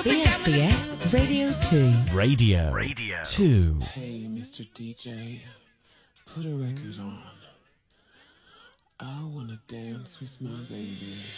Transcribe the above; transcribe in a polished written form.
BFBS Radio 2. Radio 2. Hey, Mr. DJ, put a record on. I wanna dance with my baby.